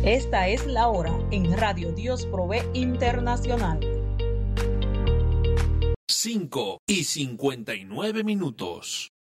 Esta es la hora en Radio Dios Provee Internacional. 5:59.